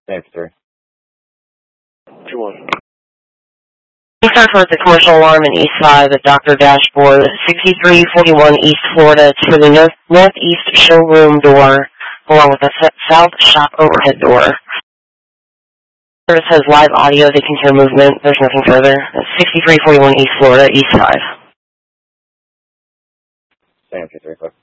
Thanks, sir. 2-1. Please refer to the commercial alarm in East 5 at Dr. Dashboard, 6341 East Florida, to the northeast showroom door, along with the south shop overhead door. Service has live audio. They can hear movement. There's nothing further. 6341 East Florida, East 5. Thanks, sir.